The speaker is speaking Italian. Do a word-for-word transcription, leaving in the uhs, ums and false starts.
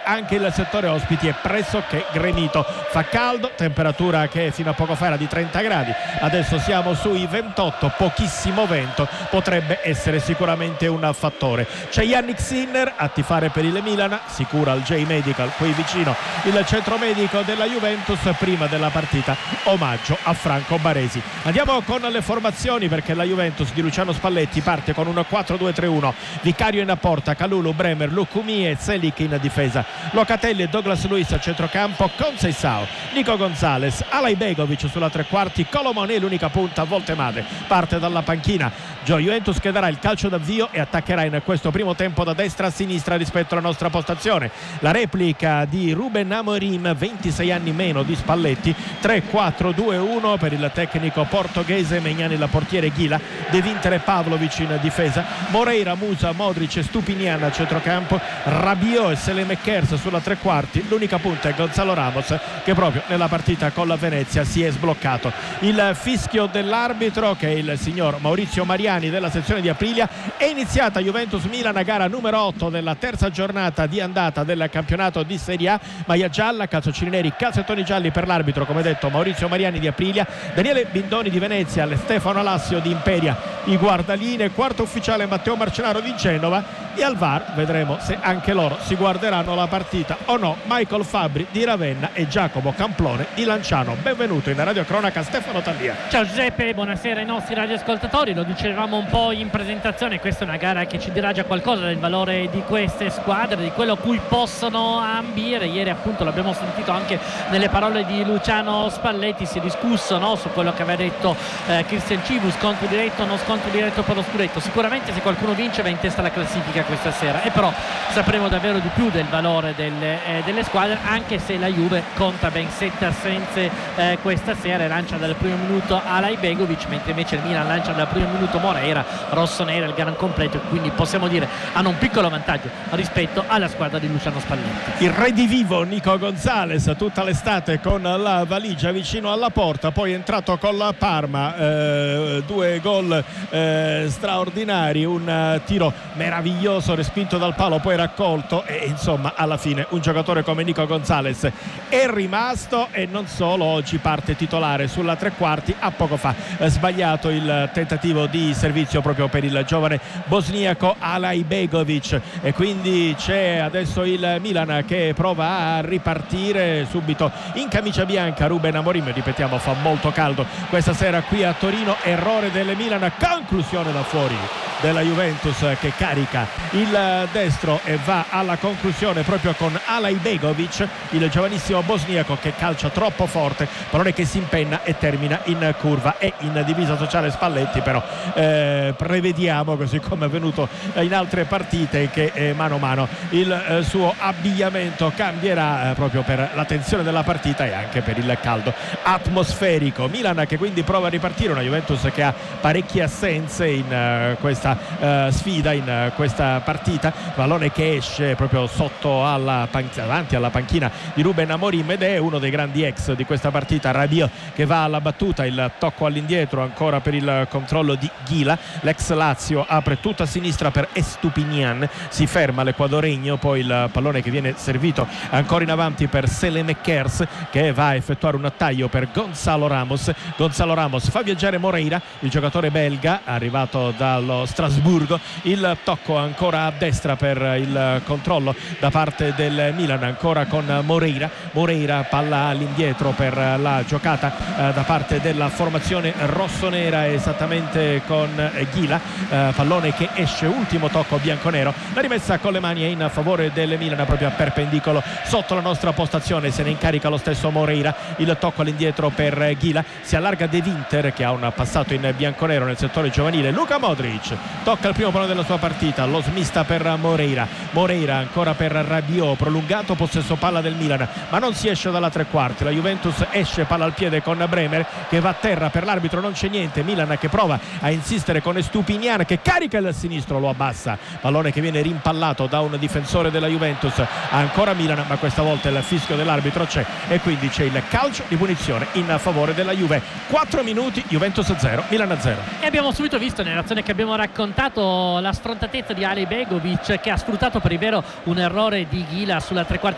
anche il settore ospiti è pressoché gremito, fa caldo, temperatura che fino a poco fa era di trenta gradi, adesso siamo sui ventotto, pochissimo vento, potrebbe essere sicuramente un fattore. C'è Yannick Sinner a tifare per il Milan, si cura al J-Medical qui vicino il centro medico della Juventus. Prima della partita omaggio a Franco Baresi. Andiamo con le formazioni, perché la Juventus di Luciano Spalletti parte con un quattro due tre uno, Vicario in porta, Kalulu, Bremer, Lukumi e Selic in difesa, Locatelli e Douglas Luiz a centrocampo con Seisao, Nico Gonzalez, Alay Begovic sulla tre quarti, Colomoni l'unica punta, Voltemade parte dalla panchina. Gio Juventus che darà il calcio d'avvio e attaccherà in questo primo tempo da destra a sinistra rispetto alla nostra postazione. La replica di Ruben Amorim, ventisei anni meno di Spalletti, tre quattro due uno per il tecnico portoghese, Magnani la portiere, Ghila, De Winter e Pavlovic in difesa, Moreira, Musa, Modric e Stupinian a centrocampo, Rabiot e Selemakers sulla tre quarti, l'unica punta è Gonzalo Ramos che proprio nella partita con la Venezia si è sbloccato. Il fischio dell'arbitro, che è il signor Maurizio Mariani della sezione di Aprilia. È iniziata Juventus-Milan, gara numero otto della terza giornata di andata del campionato di Serie A, maglia gialla, calzoncini neri, calzettoni gialli per l'arbitro, come detto Maurizio Mariani di Aprilia, Daniele Bindoni di Venezia, Stefano Alassio di Imperia i guardaline, quarto ufficiale Matteo Marcenaro di Genova, e al V A R vedremo se anche loro si guarderanno la partita o no, Michael Fabbri di Ravenna e Giacomo Camplone di Lanciano. Benvenuto in Radio Cronaca Stefano Tallia. Ciao Giuseppe, buonasera ai nostri radioascoltatori. Lo dicevamo un po' in presentazione, questa è una gara che ci dirà già qualcosa del valore di queste squadre, di quello a cui possono ambire. Ieri appunto l'abbiamo sentito anche nelle parole di Luciano Spalletti, si è discusso, no, su quello che aveva detto eh, Christian Civu, scontro diretto o non scontro diretto per lo scudetto. Sicuramente se qualcuno vince va in testa alla classifica questa sera, e però sapremo davvero di più del valore delle, eh, delle squadre, anche se la Juve conta ben sette assenze eh, questa sera e lancia dal primo minuto Alay Begovic, mentre invece il Milan lancia dal primo minuto Moreira, rossonera il gran completo, e quindi possiamo dire hanno un piccolo vantaggio rispetto alla squadra di Luciano Spalletti. Il redivivo Nico Gonzalez tutta l'estate con la valigia vicino alla porta, poi è entrato con la Parma, eh, due gol eh, straordinari, un uh, tiro meraviglioso respinto dal palo poi raccolto, e insomma alla fine un giocatore come Nico Gonzalez è rimasto, e non solo, oggi parte titolare sulla tre quarti. A poco fa eh, sbagliato il tentativo di servizio proprio per il giovane bosniaco Alay Begovic, e quindi c'è adesso il Milan che prova a ripartire subito in camicia bianca. Ruben Amorim, ripetiamo, fa molto caldo questa sera qui a Torino, errore del Milan, conclusione da fuori della Juventus che carica il destro e va alla conclusione proprio con Alay Begovic, il giovanissimo bosniaco che calcia troppo forte, pallone che si impenna e termina in curva. E in divisa sociale Spalletti, però eh, prevediamo, così come è avvenuto in altre partite, che eh, mano a mano il eh, suo abbigliamento cambierà eh, proprio per la tensione della partita e anche per il caldo atmosferico. Milan che quindi prova a ripartire, una Juventus che ha parecchie assenze in eh, questa Uh, sfida, in uh, questa partita. Pallone che esce proprio sotto alla panchina, davanti alla panchina di Ruben Amorim, ed è uno dei grandi ex di questa partita, Rabiot, che va alla battuta, il tocco all'indietro ancora per il controllo di Ghila, l'ex Lazio apre tutta a sinistra per Estupinian, si ferma l'equadoregno, poi il pallone che viene servito ancora in avanti per Selemakers, che va a effettuare un taglio per Gonzalo Ramos. Gonzalo Ramos fa viaggiare Moreira, il giocatore belga arrivato dallo Strasburgo, il tocco ancora a destra per il controllo da parte del Milan, ancora con Moreira. Moreira, palla all'indietro per la giocata eh, da parte della formazione rossonera, esattamente con Ghila, eh, pallone che esce, ultimo tocco bianconero, la rimessa con le mani è in favore del Milan, proprio a perpendicolo sotto la nostra postazione, se ne incarica lo stesso Moreira, il tocco all'indietro per Ghila, si allarga De Winter che ha un passato in bianconero nel settore giovanile. Luka Modric tocca il primo pallone della sua partita, lo smista per Moreira, Moreira ancora per Rabiot, prolungato possesso palla del Milan, ma non si esce dalla tre quarti. La Juventus esce, palla al piede con Bremer che va a terra, per l'arbitro non c'è niente. Milan che prova a insistere con Estupinian che carica il sinistro, lo abbassa, pallone che viene rimpallato da un difensore della Juventus. Ancora Milan, ma questa volta il fischio dell'arbitro c'è e quindi c'è il calcio di punizione in favore della Juve. quattro minuti, Juventus zero, Milan zero. E abbiamo subito visto nell'azione che abbiamo raccontato la sfrontatezza di Alay Begovic, che ha sfruttato per il vero un errore di Ghila sulla tre quarti